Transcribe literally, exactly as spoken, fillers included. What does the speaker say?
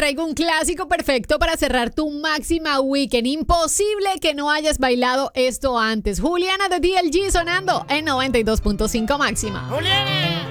traigo un clásico perfecto para cerrar tu máxima weekend. Imposible que no hayas bailado esto antes. Juliana de D L G sonando en noventa y dos punto cinco máxima. ¡Juliana!